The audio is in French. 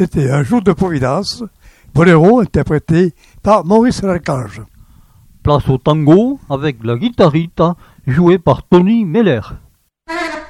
C'était Un jour de Providence, boléro interprété par Maurice Larchange. Place au tango avec la guitarrita jouée par Tony Meller.